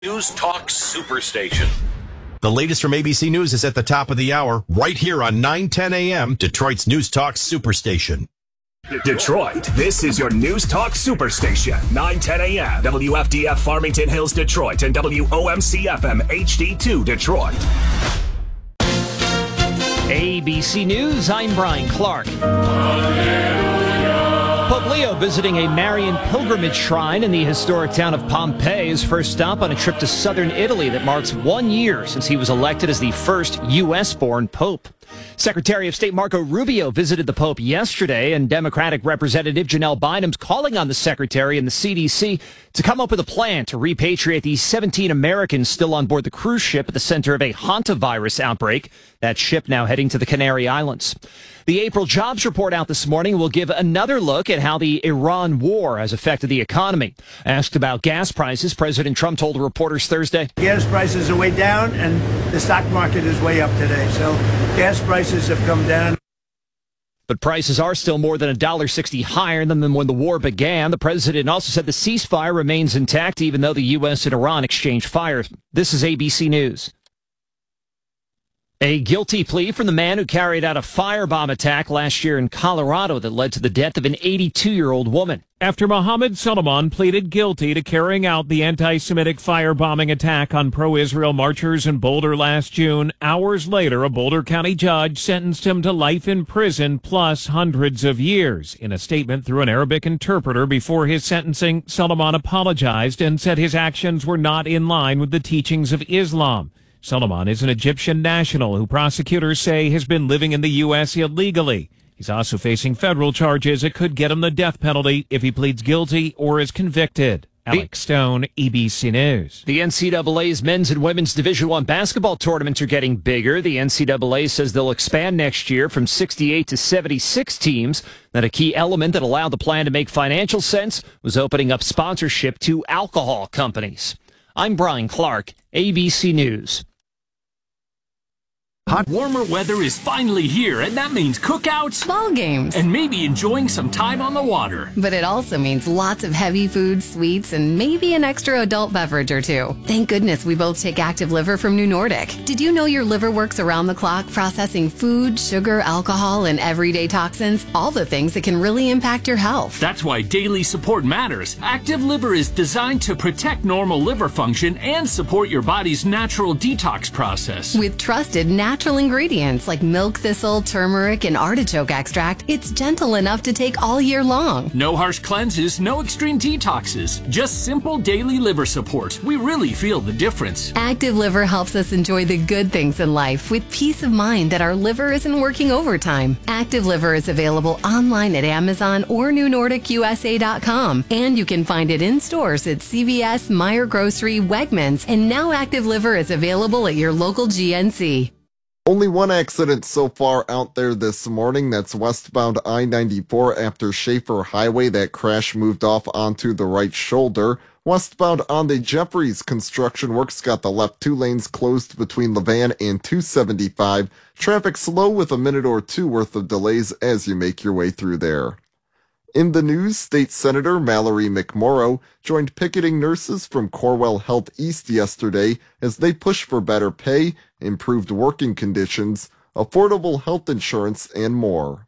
News Talk Superstation. The latest from ABC News is at the top of the hour, right here on 9:10 a.m., Detroit's News Talk Superstation. Detroit, this is your News Talk Superstation. 9:10 a.m. WFDF Farmington Hills, Detroit, and WOMC FM HD2 Detroit. ABC News, I'm Brian Clark. Pope Leo visiting a Marian pilgrimage shrine in the historic town of Pompeii, his first stop on a trip to southern Italy that marks 1 year since he was elected as the first U.S.-born pope. Secretary of State Marco Rubio visited the Pope yesterday, and Democratic Representative Janelle Bynum's calling on the Secretary and the CDC to come up with a plan to repatriate the 17 Americans still on board the cruise ship at the center of a hantavirus outbreak. That ship now heading to the Canary Islands. The April jobs report out this morning will give another look at how the Iran war has affected the economy. Asked about gas prices, President Trump told reporters Thursday, gas prices are way down and the stock market is way up today. So gas prices have come down. But prices are still more than $1.60 higher than when the war began. The president also said the ceasefire remains intact, even though the U.S. and Iran exchanged fire. This is ABC News. A guilty plea from the man who carried out a firebomb attack last year in Colorado that led to the death of an 82-year-old woman. After Mohammed Solomon pleaded guilty to carrying out the anti-Semitic firebombing attack on pro-Israel marchers in Boulder last June, hours later, a Boulder County judge sentenced him to life in prison plus hundreds of years. In a statement through an Arabic interpreter before his sentencing, Solomon apologized and said his actions were not in line with the teachings of Islam. Solomon is an Egyptian national who prosecutors say has been living in the U.S. illegally. He's also facing federal charges that could get him the death penalty if he pleads guilty or is convicted. Alex Stone, ABC News. The NCAA's men's and women's Division I basketball tournaments are getting bigger. The NCAA says they'll expand next year from 68 to 76 teams. That a key element that allowed the plan to make financial sense was opening up sponsorship to alcohol companies. I'm Brian Clark, ABC News. Hot, warmer weather is finally here, and that means cookouts, ball games, and maybe enjoying some time on the water. But it also means lots of heavy food, sweets, and maybe an extra adult beverage or two. Thank goodness we both take Active Liver from New Nordic. Did you know your liver works around the clock processing food, sugar, alcohol, and everyday toxins? All the things that can really impact your health. That's why daily support matters. Active Liver is designed to protect normal liver function and support your body's natural detox process. With trusted natural ingredients like milk thistle, turmeric, and artichoke extract, it's gentle enough to take all year long. No harsh cleanses, no extreme detoxes, just simple daily liver support. We really feel the difference. Active Liver helps us enjoy the good things in life with peace of mind that our liver isn't working overtime. Active Liver is available online at Amazon or NewNordicUSA.com, and you can find it in stores at CVS, Meijer Grocery, Wegmans, and now Active Liver is available at your local GNC. Only one accident so far out there this morning. That's westbound I-94 after Schaefer Highway. That crash moved off onto the right shoulder. Westbound on the Jeffries construction works got the left two lanes closed between Levan and 275. Traffic slow with a minute or two worth of delays as you make your way through there. In the news, State Senator Mallory McMorrow joined picketing nurses from Corewell Health East yesterday as they push for better pay, improved working conditions, affordable health insurance, and more.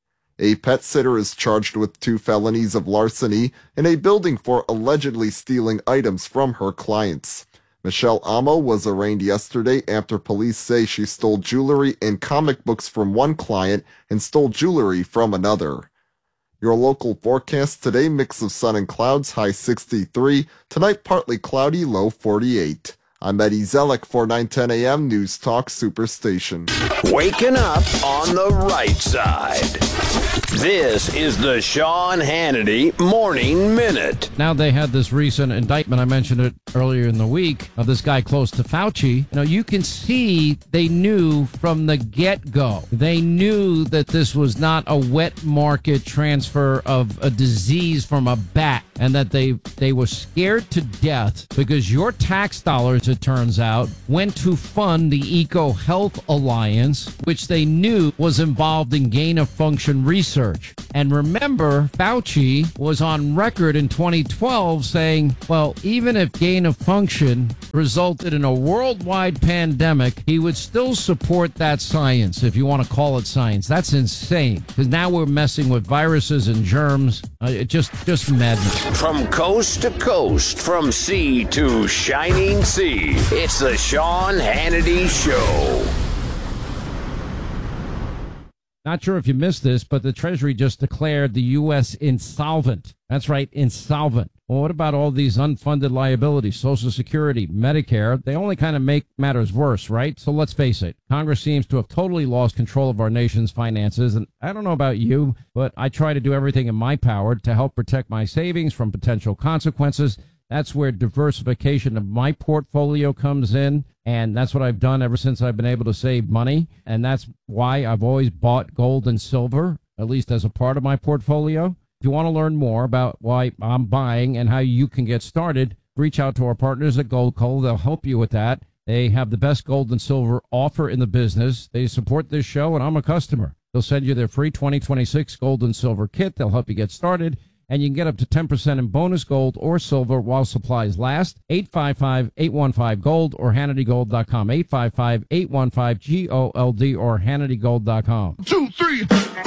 A pet sitter is charged with 2 felonies of larceny in a building for allegedly stealing items from her clients. Michelle Amo was arraigned yesterday after police say she stole jewelry and comic books from one client and stole jewelry from another. Your local forecast today, mix of sun and clouds, high 63. Tonight, partly cloudy, low 48. I'm Eddie Zellick for 9:10 a.m. News Talk Superstation. Waking up on the right side. This is the Sean Hannity Morning Minute. Now they had this recent indictment, I mentioned it earlier in the week, of this guy close to Fauci. You can see they knew from the get-go. They knew that this was not a wet market transfer of a disease from a bat, and that they were scared to death because your tax dollars, it turns out, went to fund the Eco Health Alliance, which they knew was involved in gain-of-function research research. And remember, Fauci was on record in 2012 saying, well, even if gain of function resulted in a worldwide pandemic, he would still support that science, if you want to call it science. That's insane, because now we're messing with viruses and germs. Just madness. From coast to coast, from sea to shining sea, it's the Sean Hannity Show. Not sure if you missed this, but the Treasury just declared the U.S. insolvent. That's right, insolvent. Well, what about all these unfunded liabilities, Social Security, Medicare? They only kind of make matters worse, right? So let's face it, Congress seems to have totally lost control of our nation's finances. And I don't know about you, but I try to do everything in my power to help protect my savings from potential consequences. That's where diversification of my portfolio comes in. And that's what I've done ever since I've been able to save money. And that's why I've always bought gold and silver, at least as a part of my portfolio. If you want to learn more about why I'm buying and how you can get started, reach out to our partners at Gold Co. They'll help you with that. They have the best gold and silver offer in the business. They support this show, and I'm a customer. They'll send you their free 2026 gold and silver kit. They'll help you get started. And you can get up to 10% in bonus gold or silver while supplies last. 855-815-GOLD or HannityGold.com. 855-815-GOLD or HannityGold.com. 2, 3.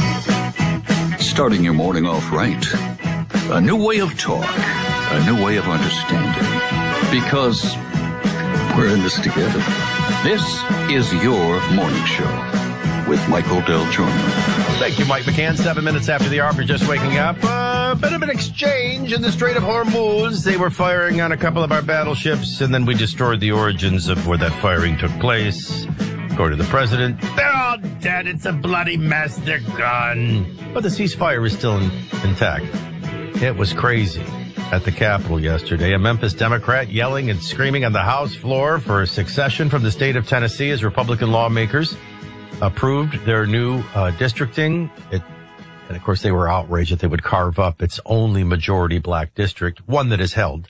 Starting your morning off right. A new way of talk. A new way of understanding. Because we're in this together. This is your morning show with Michael Del Giorno. Thank you, Mike McCann. 7 minutes after the hour, if you're just waking up. A bit of an exchange in the Strait of Hormuz. They were firing on a couple of our battleships, and then we destroyed the origins of where that firing took place. According to the president, they're all dead. It's a bloody mess. They're gone. But the ceasefire is still intact. It was crazy at the Capitol yesterday. A Memphis Democrat yelling and screaming on the House floor for secession from the state of Tennessee as Republican lawmakers approved their new districting. And, of course, they were outraged that they would carve up its only majority black district, one that is held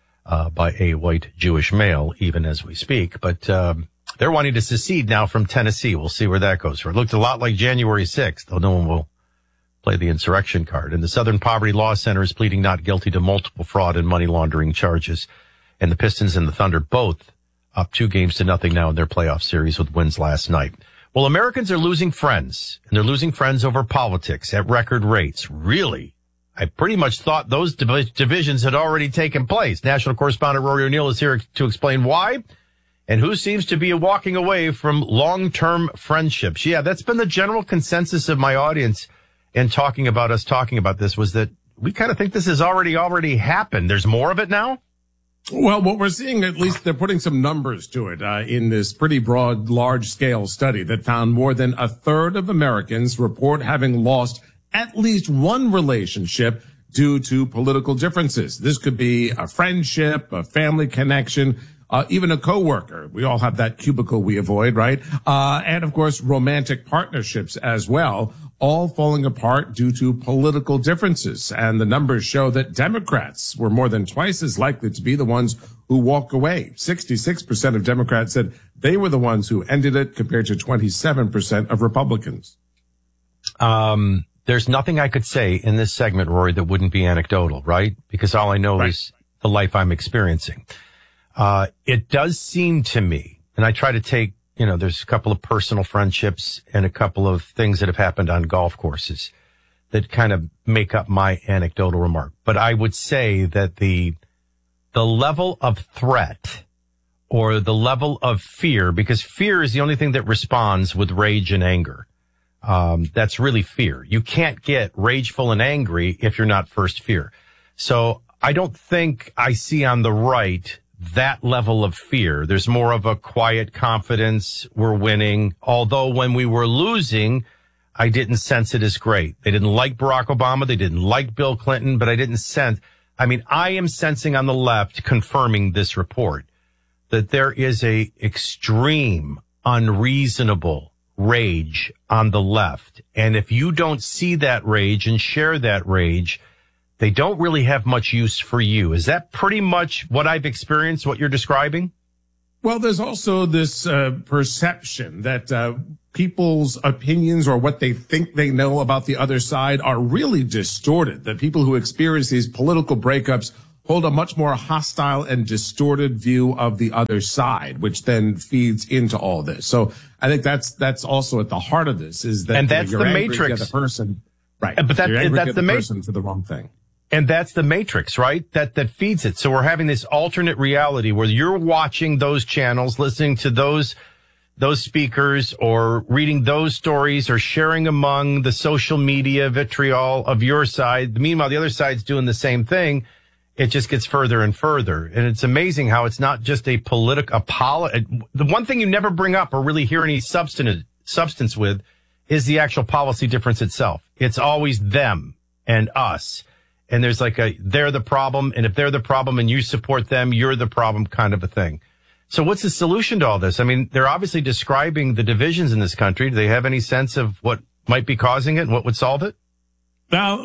by a white Jewish male, even as we speak. But they're wanting to secede now from Tennessee. We'll see where that goes. It looked a lot like January 6th, though no one will play the insurrection card. And the Southern Poverty Law Center is pleading not guilty to multiple fraud and money laundering charges. And the Pistons and the Thunder both up 2-0 now in their playoff series with wins last night. Well, Americans are losing friends, and they're losing friends over politics at record rates. Really? I pretty much thought those divisions had already taken place. National correspondent Rory O'Neill is here to explain why and who seems to be walking away from long-term friendships. Yeah, that's been the general consensus of my audience in talking about this, was that we kind of think this has already happened. There's more of it now? Well, what we're seeing, at least they're putting some numbers to it in this pretty broad, large-scale study that found more than a third of Americans report having lost at least one relationship due to political differences. This could be a friendship, a family connection, even a coworker. We all have that cubicle we avoid, right? And, of course, romantic partnerships as well, all falling apart due to political differences. And the numbers show that Democrats were more than twice as likely to be the ones who walk away. 66% of Democrats said they were the ones who ended it, compared to 27% of Republicans. There's nothing I could say in this segment, Rory, that wouldn't be anecdotal, right? Because all I know is the life I'm experiencing. It does seem to me, and I try to take, there's a couple of personal friendships and a couple of things that have happened on golf courses that kind of make up my anecdotal remark. But I would say that the level of threat or the level of fear, because fear is the only thing that responds with rage and anger. That's really fear. You can't get rageful and angry if you're not first fear. So I don't think I see on the right that level of fear. There's more of a quiet confidence. We're winning. Although when we were losing, I didn't sense it as great. They didn't like Barack Obama. They didn't like Bill Clinton, but I didn't sense. I mean, I am sensing on the left, confirming this report, that there is a extreme, unreasonable rage on the left. And if you don't see that rage and share that rage, they don't really have much use for you. Is that pretty much what I've experienced, what you're describing? Well, there's also this perception that people's opinions or what they think they know about the other side are really distorted. The people who experience these political breakups hold a much more hostile and distorted view of the other side, which then feeds into all this. So I think that's also at the heart of this, is that and that's you're the angry matrix. at the person, right? But that's the person for the wrong thing. And that's the matrix, right? That feeds it. So we're having this alternate reality where you're watching those channels, listening to those speakers, or reading those stories, or sharing among the social media vitriol of your side. Meanwhile, the other side's doing the same thing. It just gets further and further. And it's amazing how it's not just a the one thing you never bring up or really hear any substance with is the actual policy difference itself. It's always them and us. And there's like they're the problem. And if they're the problem and you support them, you're the problem kind of a thing. So what's the solution to all this? I mean, they're obviously describing the divisions in this country. Do they have any sense of what might be causing it and what would solve it? Well,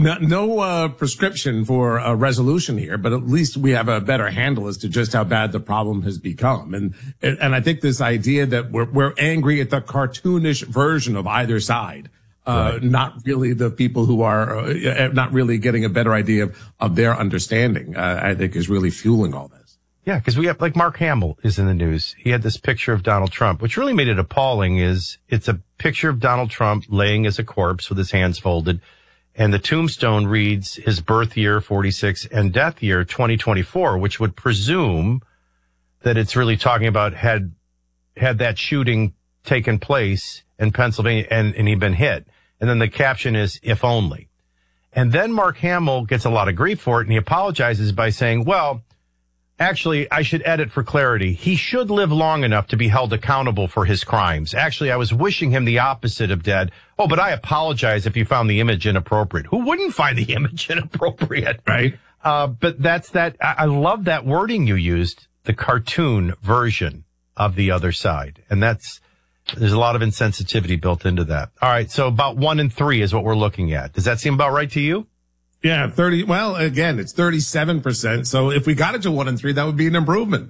no prescription for a resolution here, but at least we have a better handle as to just how bad the problem has become. And I think this idea that we're angry at the cartoonish version of either side, right. Not really the people who are not really getting a better idea of their understanding, I think is really fueling all this. Yeah, because we have, like, Mark Hamill is in the news. He had this picture of Donald Trump, which really made it appalling. It's a picture of Donald Trump laying as a corpse with his hands folded. And the tombstone reads his birth year, 46, and death year, 2024, which would presume that it's really talking about had that shooting taken place in Pennsylvania and he'd been hit. And then the caption is, if only. And then Mark Hamill gets a lot of grief for it, and he apologizes by saying, well, actually, I should edit for clarity. He should live long enough to be held accountable for his crimes. Actually, I was wishing him the opposite of dead. Oh, but I apologize if you found the image inappropriate. Who wouldn't find the image inappropriate? Right. But that's that. I love that wording you used, the cartoon version of the other side. And there's a lot of insensitivity built into that. All right. So about 1 in 3 is what we're looking at. Does that seem about right to you? Yeah, 30. Well, again, it's 37%. So if we got it to 1 in 3, that would be an improvement.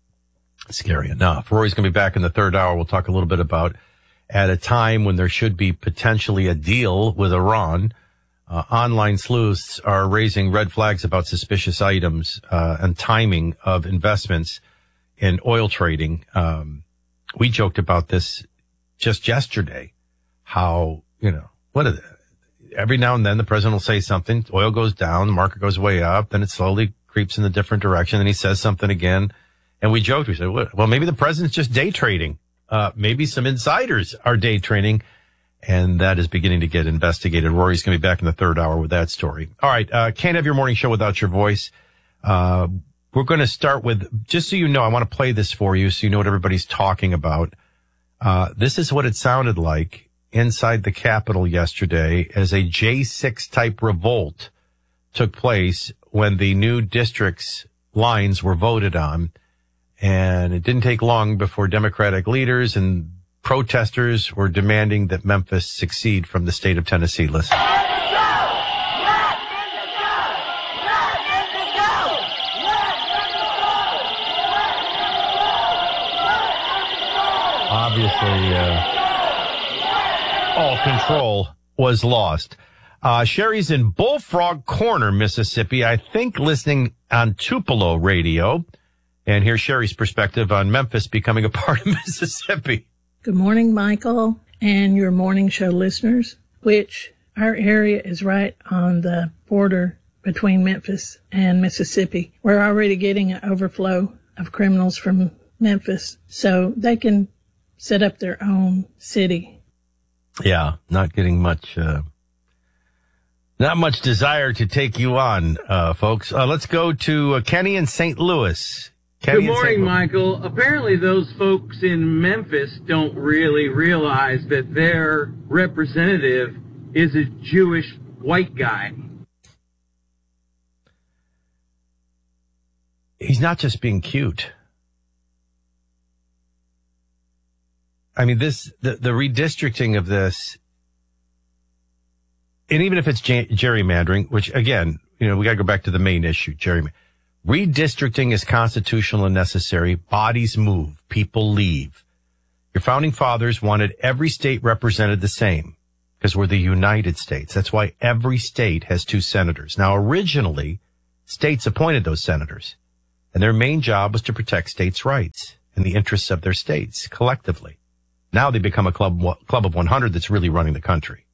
Scary enough. Rory's going to be back in the third hour. We'll talk a little bit about, at a time when there should be potentially a deal with Iran, online sleuths are raising red flags about suspicious items and timing of investments in oil trading. We joked about this just yesterday, how, every now and then the president will say something, oil goes down, the market goes way up, then it slowly creeps in a different direction, and he says something again. And we joked, we said, well, maybe the president's just day trading. Maybe some insiders are day trading, and that is beginning to get investigated. Rory's going to be back in the third hour with that story. All right, can't have your morning show without your voice. We're going to start with, just so you know, I want to play this for you so you know what everybody's talking about. This is what it sounded like inside the Capitol yesterday as a J6 type revolt took place when the new district's lines were voted on. And it didn't take long before Democratic leaders and protesters were demanding that Memphis succeed from the state of Tennessee. Listen. Obviously, all control was lost. Sherry's in Bullfrog Corner, Mississippi, I think listening on Tupelo radio. And here's Sherry's perspective on Memphis becoming a part of Mississippi. Good morning, Michael, and your morning show listeners, which our area is right on the border between Memphis and Mississippi. We're already getting an overflow of criminals from Memphis, so they can set up their own city. Yeah, not getting much, not much desire to take you on, folks. Let's go to Kenny in St. Louis. Good morning, Michael. Apparently those folks in Memphis don't really realize that their representative is a Jewish white guy. He's not just being cute. I mean, the redistricting of this, and even if it's gerrymandering, which again, we got to go back to the main issue, gerrymandering. Redistricting is constitutional and necessary. Bodies move. People leave. Your founding fathers wanted every state represented the same because we're the United States. That's why every state has 2 senators. Now, originally, states appointed those senators, and their main job was to protect states' rights and the interests of their states collectively. Now they become a club of 100 that's really running the country.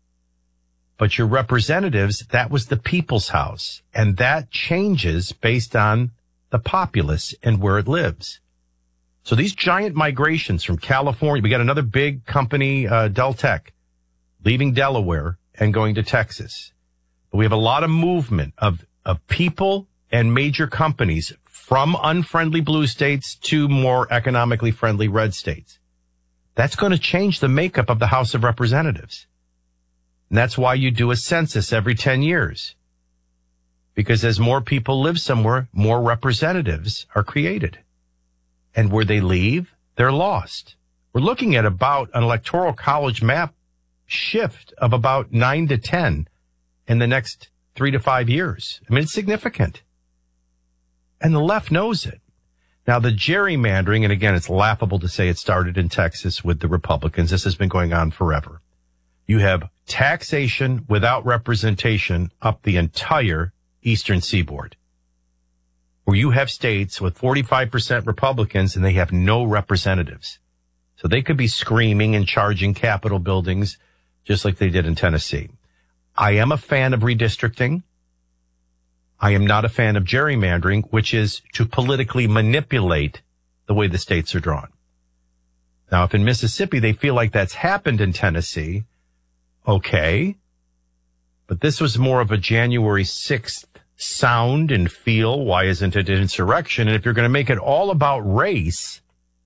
But your representatives, that was the people's house, and that changes based on the populace and where it lives. So these giant migrations from California, we got another big company, Deltec, leaving Delaware and going to Texas. But we have a lot of movement of people and major companies from unfriendly blue states to more economically friendly red states. That's going to change the makeup of the House of Representatives. And that's why you do a census every 10 years. Because as more people live somewhere, more representatives are created. And where they leave, they're lost. We're looking at about an electoral college map shift of about 9 to 10 in the next 3 to 5 years. I mean, it's significant. And the left knows it. Now, the gerrymandering, and again, it's laughable to say it started in Texas with the Republicans. This has been going on forever. You have taxation without representation up the entire eastern seaboard, where you have states with 45% Republicans and they have no representatives. So they could be screaming and charging Capitol buildings just like they did in Tennessee. I am a fan of redistricting. I am not a fan of gerrymandering, which is to politically manipulate the way the states are drawn. Now, if in Mississippi they feel like that's happened in Tennessee, okay. But this was more of a January 6th sound and feel. Why isn't it an insurrection? And if you're going to make it all about race,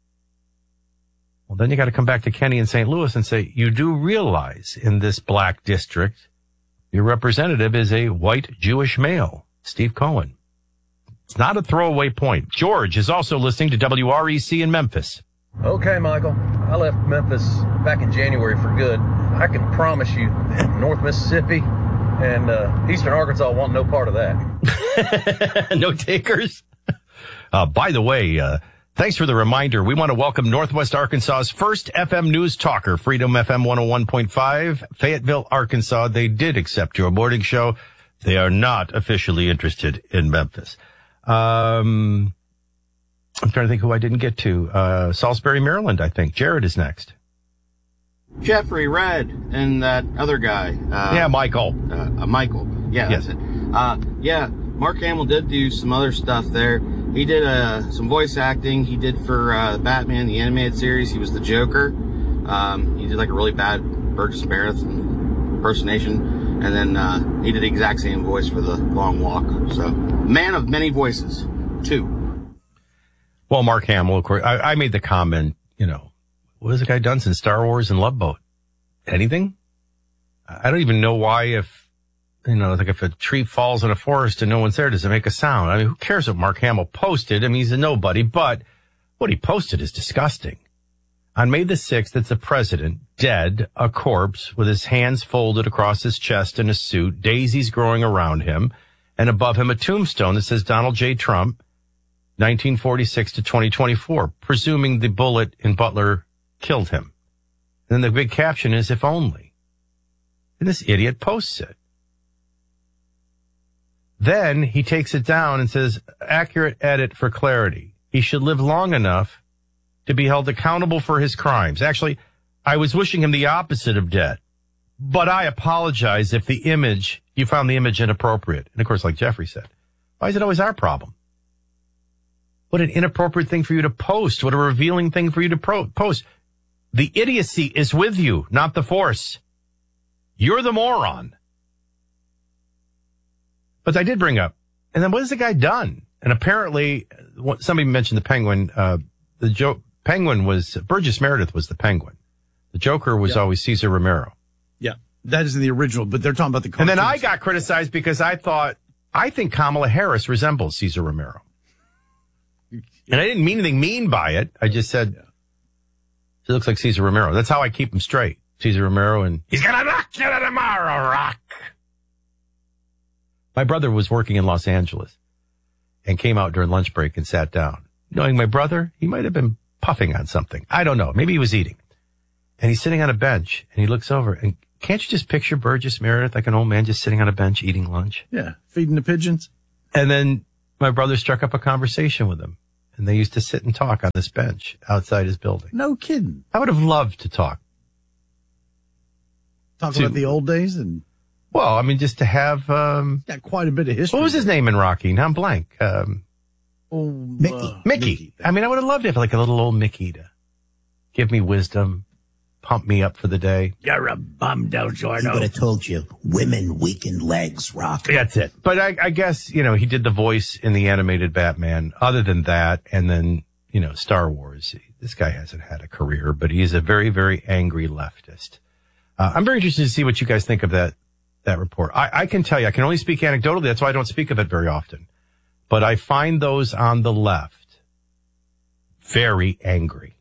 well, then you got to come back to Kenny in St. Louis and say, you do realize in this black district, your representative is a white Jewish male, Steve Cohen. It's not a throwaway point. George is also listening to WREC in Memphis. Okay, Michael. I left Memphis back in January for good. I can promise you North Mississippi and Eastern Arkansas want no part of that. No takers? By the way, thanks for the reminder. We want to welcome Northwest Arkansas's first FM news talker, Freedom FM 101.5, Fayetteville, Arkansas. They did accept your morning show. They are not officially interested in Memphis. I'm trying to think who I didn't get to. Salisbury, Maryland, I think. Jared is next. Jeffrey, Red, and that other guy. Yeah, Michael. Michael. Yeah, yes. That's it. Yeah, Mark Hamill did do some other stuff there. He did some voice acting. He did for Batman, the animated series. He was the Joker. He did like a really bad Burgess Meredith impersonation. And then he did the exact same voice for The Long Walk. So, man of many voices, too. Well, Mark Hamill, of course, I made the comment, what has the guy done since Star Wars and Love Boat? Anything? I don't even know why if a tree falls in a forest and no one's there, does it make a sound? I mean, who cares what Mark Hamill posted? I mean, he's a nobody, but what he posted is disgusting. On May the 6th, it's the president, dead, a corpse, with his hands folded across his chest in a suit, daisies growing around him, and above him a tombstone that says Donald J. Trump, 1946 to 2024, presuming the bullet in Butler killed him. And then the big caption is, if only. And this idiot posts it. Then he takes it down and says, accurate edit for clarity. He should live long enough to be held accountable for his crimes. Actually, I was wishing him the opposite of dead. But I apologize if you found the image inappropriate. And of course, like Jeffrey said, why is it always our problem? What an inappropriate thing for you to post. What a revealing thing for you to post. The idiocy is with you, not the force. You're the moron. But I did bring up, and then what has the guy done? And apparently, somebody mentioned the Penguin. Penguin was, Burgess Meredith was the Penguin. The Joker was always Cesar Romero. Yeah, that is in the original, but they're talking about the cartoons. And then I got criticized because I think Kamala Harris resembles Cesar Romero. And I didn't mean anything mean by it. I just said, she looks like Cesar Romero. That's how I keep him straight. Cesar Romero, and he's gonna knock you tomorrow, Rock. My brother was working in Los Angeles and came out during lunch break and sat down. Knowing my brother, he might have been puffing on something. I don't know. Maybe he was eating. And he's sitting on a bench, and he looks over, and can't you just picture Burgess Meredith like an old man just sitting on a bench eating lunch? Yeah, feeding the pigeons. And then my brother struck up a conversation with him, and they used to sit and talk on this bench outside his building. No kidding. I would have loved to talk. Talk about the old days and... Well, I mean, just to have... got quite a bit of history. What was his name in Rocky? Now I'm blank. Mickey. Mickey. I mean, I would have loved to have like a little old Mickey to give me wisdom, pump me up for the day. You're a bum, don't you? He would have told you, women weaken legs, Rock. That's it. But I guess, he did the voice in the animated Batman. Other than that, and then, Star Wars. This guy hasn't had a career, but he's a very, very angry leftist. I'm very interested to see what you guys think of that report. I can tell you, I can only speak anecdotally. That's why I don't speak of it very often. But I find those on the left very angry.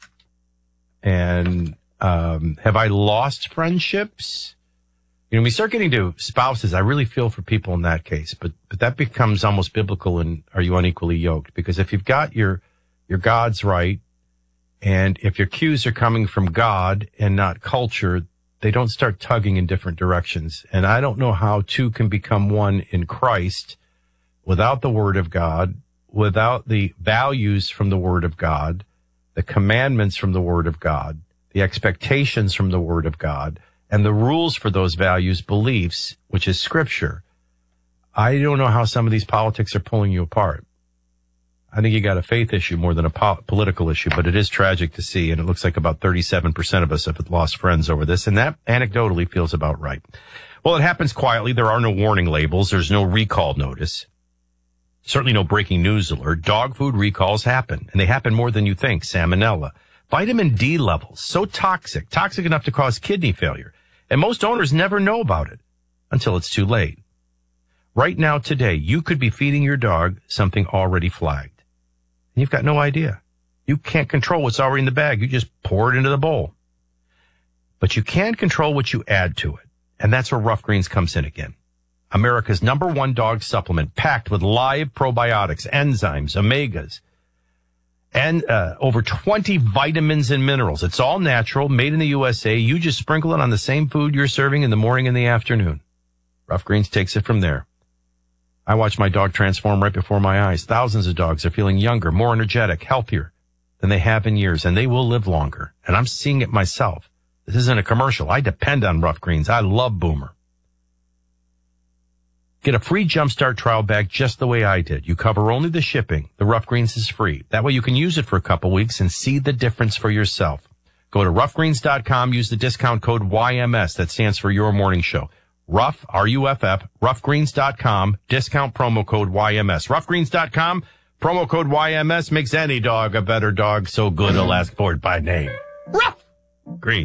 And have I lost friendships? We start getting to spouses. I really feel for people in that case, but that becomes almost biblical in Are You Unequally Yoked? Because if you've got your God's right, and if your cues are coming from God and not culture, they don't start tugging in different directions. And I don't know how two can become one in Christ without the Word of God, without the values from the Word of God, the commandments from the Word of God, the expectations from the Word of God, and the rules for those values, beliefs, which is Scripture. I don't know how some of these politics are pulling you apart. I think you got a faith issue more than a political issue, but it is tragic to see, and it looks like about 37% of us have lost friends over this, and that anecdotally feels about right. Well, it happens quietly. There are no warning labels. There's no recall notice. Certainly no breaking news alert. Dog food recalls happen, and they happen more than you think. Salmonella. Vitamin D levels, so toxic enough to cause kidney failure. And most owners never know about it until it's too late. Right now, today, you could be feeding your dog something already flagged. And you've got no idea. You can't control what's already in the bag. You just pour it into the bowl. But you can control what you add to it. And that's where Rough Greens comes in again. America's #1 dog supplement packed with live probiotics, enzymes, omegas, and over 20 vitamins and minerals. It's all natural, made in the USA. You just sprinkle it on the same food you're serving in the morning and the afternoon. Rough Greens takes it from there. I watch my dog transform right before my eyes. Thousands of dogs are feeling younger, more energetic, healthier than they have in years, and they will live longer. And I'm seeing it myself. This isn't a commercial. I depend on Rough Greens. I love Boomer. Get a free Jumpstart trial bag just the way I did. You cover only the shipping. The Rough Greens is free. That way you can use it for a couple weeks and see the difference for yourself. Go to roughgreens.com. Use the discount code YMS. That stands for Your Morning Show. Rough, R-U-F-F, roughgreens.com, discount promo code YMS. Roughgreens.com, promo code YMS makes any dog a better dog, so good it'll ask for it by name. Rough Greens.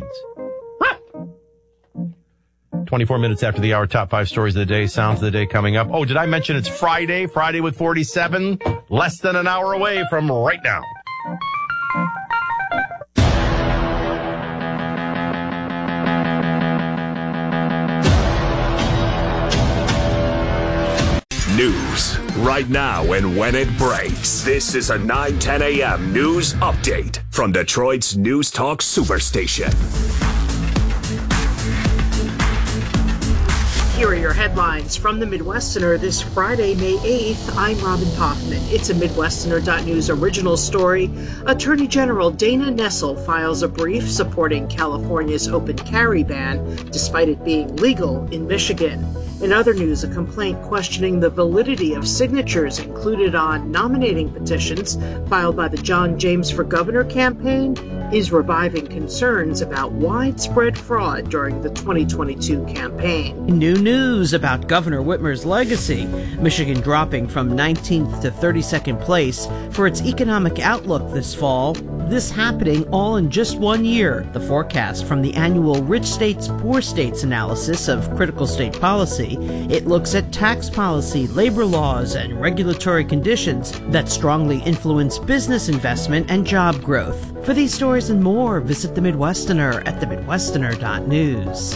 24 minutes after the hour, top 5 stories of the day, sounds of the day coming up. Oh, did I mention it's Friday with 47? Less than an hour away from right now. News right now and when it breaks. This is a 9:10 a.m. news update from Detroit's News Talk Superstation. Here are your headlines from the Midwesterner this Friday, May 8th. I'm Robin Kaufman. It's a Midwesterner.news original story. Attorney General Dana Nessel files a brief supporting California's open carry ban, despite it being legal in Michigan. In other news, a complaint questioning the validity of signatures included on nominating petitions filed by the John James for Governor campaign is reviving concerns about widespread fraud during the 2022 campaign. New news about Governor Whitmer's legacy, Michigan dropping from 19th to 32nd place for its economic outlook this fall. This happening all in just 1 year. The forecast from the annual Rich States, Poor States analysis of critical state policy. It looks at tax policy, labor laws, and regulatory conditions that strongly influence business investment and job growth. For these stories and more, visit The Midwesterner at themidwesterner.news.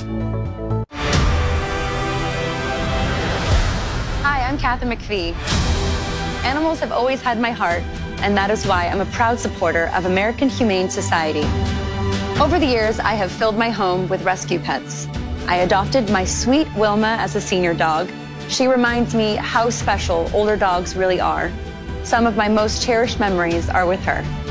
Hi, I'm Kathy McPhee. Animals have always had my heart. and that is why I'm a proud supporter of American Humane Society. Over the years, I have filled my home with rescue pets. I adopted my sweet Wilma as a senior dog. She reminds me how special older dogs really are. Some of my most cherished memories are with her.